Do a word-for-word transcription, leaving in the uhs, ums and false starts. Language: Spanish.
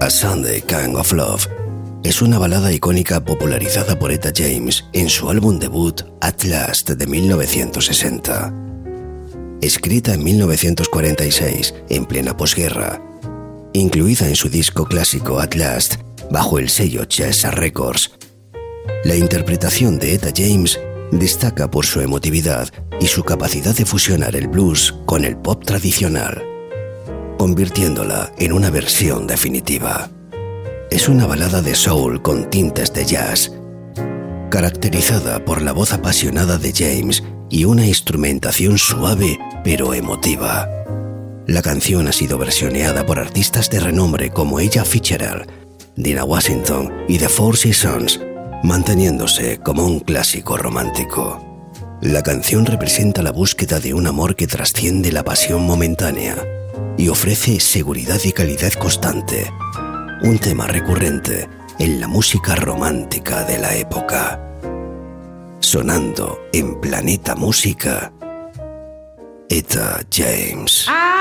A Sunday Kind of Love es una balada icónica popularizada por Etta James en su álbum debut At Last de mil novecientos sesenta. Escrita en mil novecientos cuarenta y seis, en plena posguerra, incluida en su disco clásico At Last, bajo el sello Chess Records. La interpretación de Etta James destaca por su emotividad y su capacidad de fusionar el blues con el pop tradicional, convirtiéndola en una versión definitiva. Es una balada de soul con tintes de jazz, caracterizada por la voz apasionada de James y una instrumentación suave pero emotiva. La canción ha sido versioneada por artistas de renombre como Ella Fitzgerald, Dinah Washington y The Four Seasons, manteniéndose como un clásico romántico. La canción representa la búsqueda de un amor que trasciende la pasión momentánea y ofrece seguridad y calidad constante, un tema recurrente en la música romántica de la época. Sonando en Planeta Música, Etta James.